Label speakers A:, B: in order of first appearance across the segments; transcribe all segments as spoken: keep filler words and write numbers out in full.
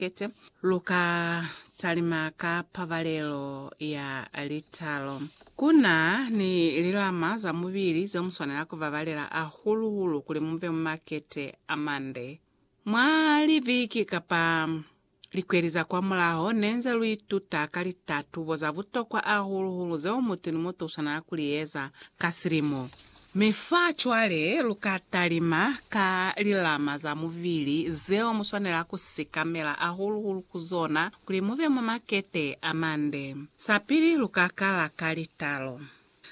A: makete luka talimaka pavalelo ya litalo. Kuna ni lilama za muvili zomusonera kuvavalera ahuluhulu kuli mumve makete amande. Mwaliviki kapa likweriza kwa mulaho nenze luituta kalitatu boza vutokwa ahuluhulu zeo mutu ni mutu usonera kuliyeza kasirimo. Mifachwale lukatalima ka lilama za muvili zeo musonera kusikamela ahuluhulu kuzona kuli muve makete amande. Sapiri lukakala ka litalo.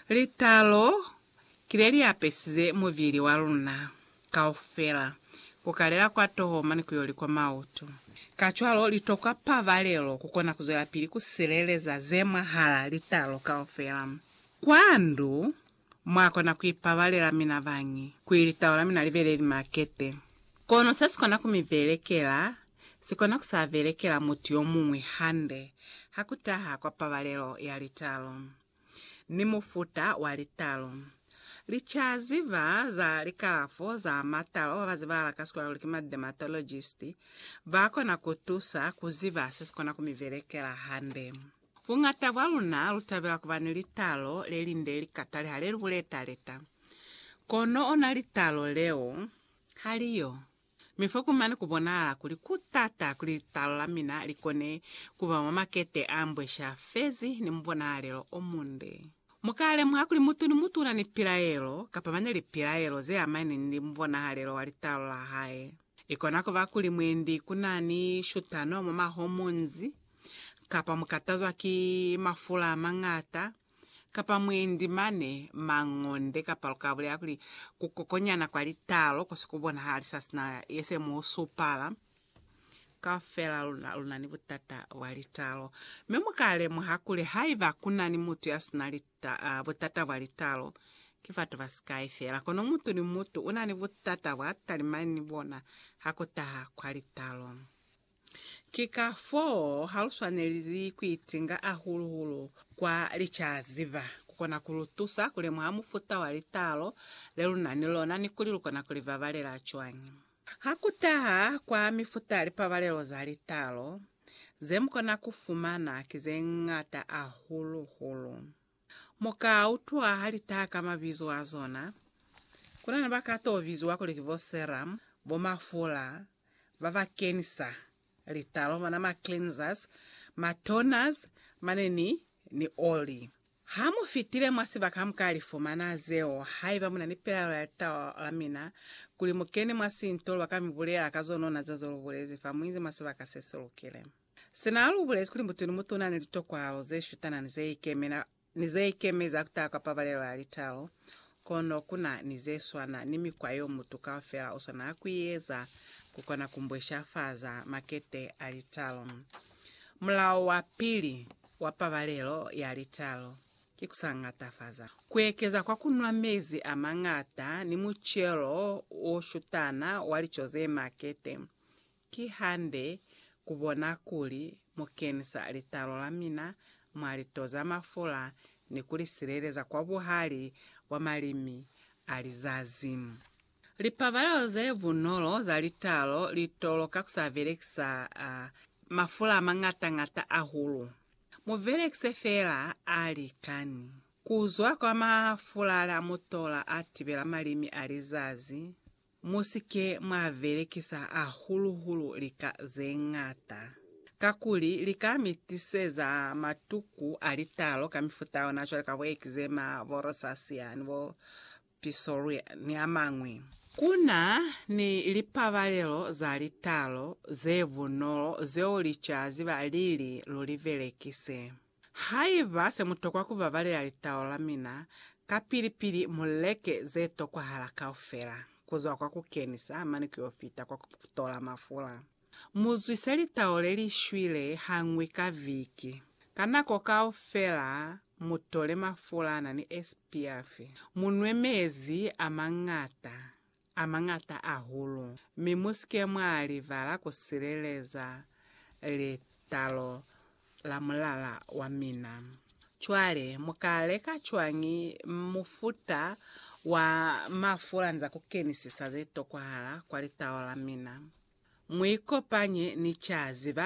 A: Litalo kileli apesize muvili waluna kaofela. Kukalera kwa toho mani kuyoli kwa mautu. Kachwalo litoka pavalelo kukona kuzoela pili kusileleza zemwa hala litalo kaofela. Kwandu mwako na kuipavalera mina vangi kuilitawala mina liveleli makete. Kono sasikona kumivelekela sikona kusavelekela muti omumwe hande hakutaha kwa pavalelo ya litalo. Ni mufuta wa litalo. Lichaziva za likalafo za matalo waziva la kaskwala ulikima dermatologisti vako na kutusa kuziva sasikona kumivelekela hande. Fungata waluna lutavela kuvani litalo lelinde likatali halelu vuleta leta. Kono ona litalo leo haliyo. Mifoku mani kubonala kuli kutata kuli litalo lamina likone kuva mamakete ambwesha fezi ni mbona halelo omunde. Mukale mwakuli mutu ni mutu na ni piraelo kapamane li piraelo ze amani ni mbona halelo walitalo la hae. Ikona kuva kuli mwendi kunani shutano mama homonzi. Kapa mukatazwa ki mafula mangata kapa mwendi mane mangonde kapa lukavule akuli kukokonyana kwa litalo kusikubona hali sasina yese muusupala kafela luna, luna ni butata wa litalo. Memukale muhakule haiva kuna ni mutu yasina lita, uh, butata wa litalo kifatu vaskai fela. Kono mutu ni mutu una ni butata wa talimani ni bona hakutaha kwa litalo. Kika fo haluswanelizi kuitinga ahuluhulu kwa lichaziva. Kukona kulutusa kule muhamufuta wa litalo lelu nanilona ni kuli lukona kulivavalera achwanyi. Hakutaha kwa mifuta lipavalero za litalo zemkona kufumana kizengata ahuluhulu. Moka utua halitaha kama vizu wa zona. Kuna nabakato vizu wako likivo serum, bomafula, vava kenisa. Litalo mana ma cleansers, ma toners, maneni ni oli. Hamu fitile mwasi baka hamkali fumana zeo haiva muna nipela la litalo lamina kuli mukeni mwasi intolo baka mibulea kazono na zezo lubulezi famuizi mwasi baka seso lukile. Sina lubulezi kuli mutunu mutuna nilito kwa aloze shutana nizei keme na nizei keme za kutaka pavalelo la litalo. Kono kuna nizeswana nimi kwa yo mutuka wafela usana kuyeza kukona kumbwesha faza makete alitalo. Mlao wa pili wa pavalelo ya litalo kikusangata faza. Kuekeza kwa kunwa mezi amangata ni muchelo oshutana walichoze makete. Kihande kubona kuli mukenisa alitalo lamina mwalitoza mafula ni kuli sireleza kwa buhali wa malimi alizazimu. Lipavalelo ze vunolo za litalo litoloka kusavelekisa uh, mafula mangata ngata ahulu. Muvelekise fela ali kani. Kuzwa kwa mafula ala mutola atibela malimi alizazi. Musike mwavelekisa ahulu hulu lika zengata. Kakuli lika mitiseza matuku alitalo kamifuta onacho kawekze ma vorosasia nivo pisoria ni amangwi. Kuna ni lipavalelo za litalo ze vunolo zeo lichaziva lili lulivelekise. Haiva se mutokwa kuvavalera litalo lamina kapilipili muleke ze tokwa halaka ofela. Kuzwa kwa kukenisa mani kuofita kwa kutola mafula. Muzwise litalo leli shwile hangwika viki. Kanako kaofela mutole mafula na ni S P F. Munwe mezi amangata. Amangata ahulu. Mimusike mwalivala kusileleza litalo la mulala wa mina. Chwale mukaleka chwangi mufuta wa mafula nza kukenisisa zeto kwa hala kwa litalo la mina. Mwiko panye ni chaziva